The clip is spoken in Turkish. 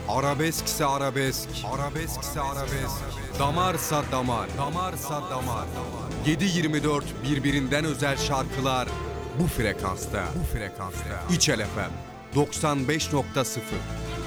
Arabeskse arabesk, arabeskse arabesk. Damarsa damar, damarsa damar. 7/24 birbirinden özel şarkılar bu frekansta. İçel FM 95.0.